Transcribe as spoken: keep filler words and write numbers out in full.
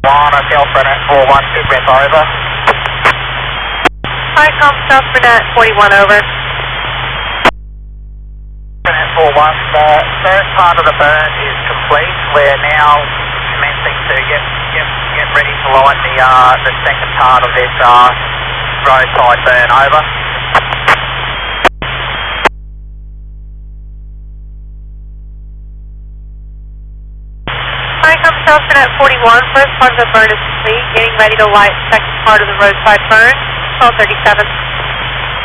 One, Alpha Net four one, two rep over. Hi, com, Alpha Net forty-one over. Alpha Net four one, the first part of the burn is complete. We're now commencing to get get, get ready to line the uh, the second part of this uh, roadside burn over. Hi, com, Alpha Net forty-one. First part of the burn is complete. Getting ready to light second part of the roadside burn. twelve thirty-seven.